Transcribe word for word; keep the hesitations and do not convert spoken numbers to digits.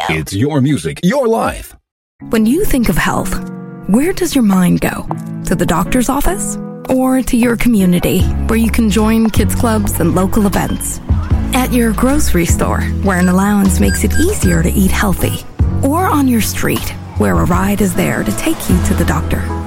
It's your music, your life. When you think of health, where does your mind go? To the doctor's office? Or to your community, where you can join kids clubs and local events? At your grocery store, where an allowance makes it easier to eat healthy? Or on your street, where a ride is there to take you to the doctor?